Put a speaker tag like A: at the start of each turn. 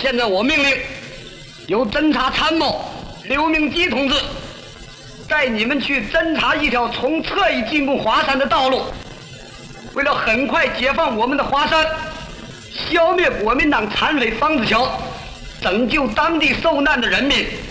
A: 现在我命令，由侦察参谋刘明基同志带你们去侦察一条从侧翼进攻华山的道路。为了很快解放我们的华山，消灭国民党残匪方子乔，拯救当地受难的人民，